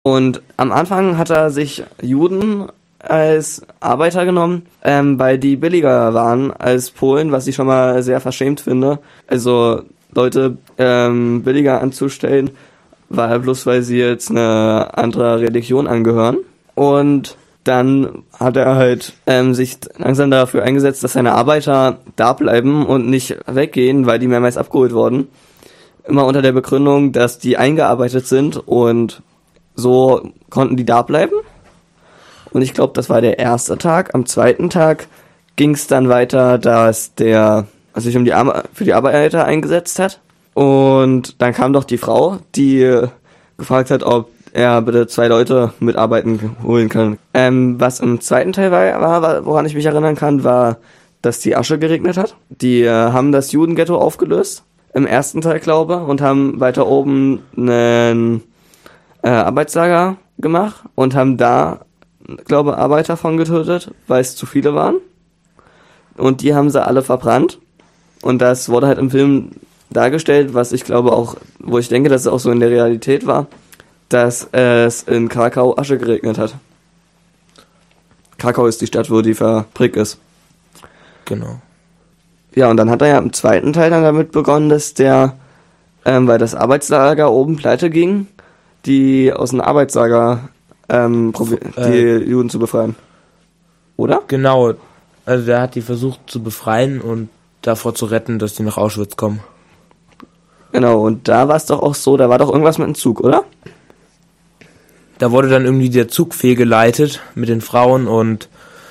Und am Anfang hat er sich Juden als Arbeiter genommen, weil die billiger waren als Polen, was ich schon mal sehr verschämt finde. Also Leute billiger anzustellen, bloß weil sie jetzt eine andere Religion angehören. Und dann hat er halt sich langsam dafür eingesetzt, dass seine Arbeiter da bleiben und nicht weggehen, weil die mehrmals abgeholt wurden. Immer unter der Begründung, dass die eingearbeitet sind und so konnten die da bleiben. Und ich glaube, das war der erste Tag. Am zweiten Tag ging es dann weiter, dass der sich für die Arbeiter eingesetzt hat. Und dann kam doch die Frau, die gefragt hat, ob er bitte 2 Leute mit Arbeiten holen kann. Was im zweiten Teil war, woran ich mich erinnern kann, war, dass die Asche geregnet hat. Die haben das Judenghetto aufgelöst, im ersten Teil, glaube ich, und haben weiter oben einen Arbeitslager gemacht und haben da, glaube ich, Arbeiter von getötet, weil es zu viele waren. Und die haben sie alle verbrannt. Und das wurde halt im Film dargestellt, was ich glaube auch, wo ich denke, dass es auch so in der Realität war, dass es in Krakau Asche geregnet hat. Krakau ist die Stadt, wo die Fabrik ist. Genau. Ja, und dann hat er ja im zweiten Teil dann damit begonnen, dass weil das Arbeitslager oben pleite ging, die aus dem Arbeitslager die Juden zu befreien. Oder? Genau. Also der hat die versucht zu befreien und davor zu retten, dass die nach Auschwitz kommen. Genau, und da war es doch auch so, da war doch irgendwas mit dem Zug, oder? Da wurde dann irgendwie der Zug fehlgeleitet mit den Frauen und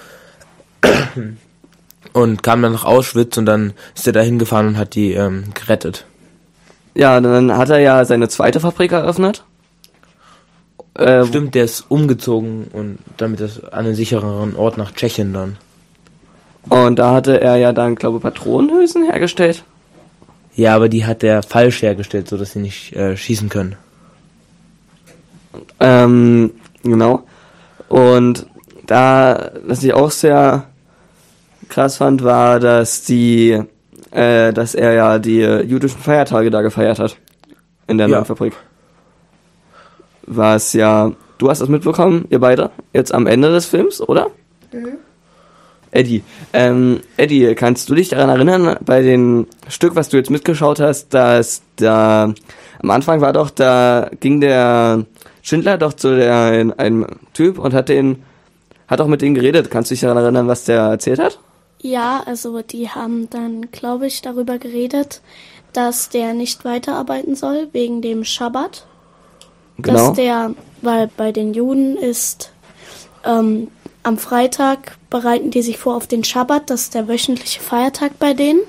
kam dann nach Auschwitz und dann ist er da hingefahren und hat die gerettet. Ja, dann hat er ja seine zweite Fabrik eröffnet. Stimmt, der ist umgezogen und damit das an einen sichereren Ort nach Tschechien dann. Und da hatte er ja dann, glaube ich, Patronenhülsen hergestellt. Ja, aber die hat er falsch hergestellt, sodass sie nicht schießen können. Genau. Und was ich auch sehr krass fand, war, dass dass er ja die jüdischen Feiertage da gefeiert hat. In der neuen Fabrik. Was ja, du hast das mitbekommen, ihr beide, jetzt am Ende des Films, oder? Mhm. Eddie, kannst du dich daran erinnern, bei dem Stück, was du jetzt mitgeschaut hast, dass da am Anfang war doch, da ging der Schindler doch zu einem Typ und hat auch mit denen geredet. Kannst du dich daran erinnern, was der erzählt hat? Ja, also die haben dann, glaube ich, darüber geredet, dass der nicht weiterarbeiten soll wegen dem Schabbat. Genau. Weil bei den Juden ist am Freitag bereiten die sich vor auf den Schabbat, das ist der wöchentliche Feiertag bei denen.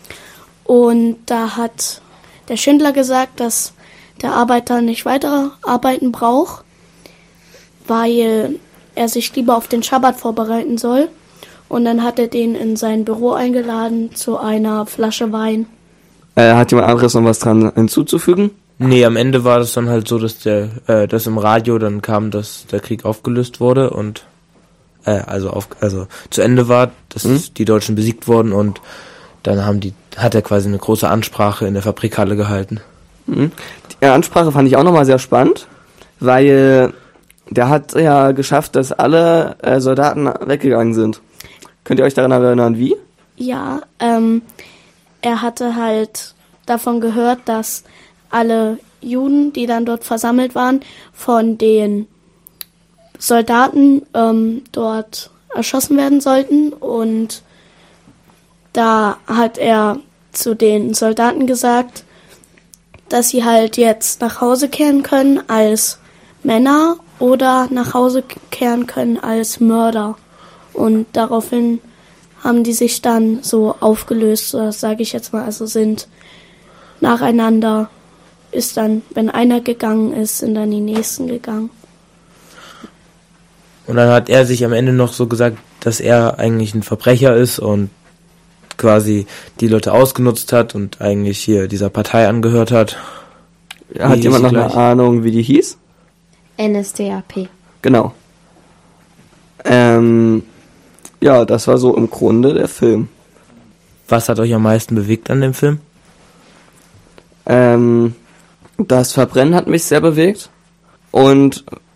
Und da hat der Schindler gesagt, dass der Arbeiter nicht weiterarbeiten braucht, weil er sich lieber auf den Schabbat vorbereiten soll. Und dann hat er den in sein Büro eingeladen zu einer Flasche Wein. Hat jemand anderes noch was dran hinzuzufügen? Nee, am Ende war das dann halt so, dass dass im Radio dann kam, dass der Krieg aufgelöst wurde und also zu Ende war, dass die Deutschen besiegt wurden und dann hat er quasi eine große Ansprache in der Fabrikhalle gehalten. Die Ansprache fand ich auch nochmal sehr spannend, weil der hat ja geschafft, dass alle Soldaten weggegangen sind. Könnt ihr euch daran erinnern, wie? Ja, er hatte halt davon gehört, dass alle Juden, die dann dort versammelt waren, von den Soldaten dort erschossen werden sollten. Und da hat er zu den Soldaten gesagt, dass sie halt jetzt nach Hause kehren können als Männer oder nach Hause kehren können als Mörder. Und daraufhin haben die sich dann so aufgelöst, sage ich jetzt mal, also sind nacheinander, ist dann, wenn einer gegangen ist, sind dann die nächsten gegangen. Und dann hat er sich am Ende noch so gesagt, dass er eigentlich ein Verbrecher ist und quasi die Leute ausgenutzt hat und eigentlich hier dieser Partei angehört hat. Hat jemand noch eine Ahnung, wie die hieß? NSDAP. Genau. Ja, das war so im Grunde der Film. Was hat euch am meisten bewegt an dem Film? Das Verbrennen hat mich sehr bewegt. Und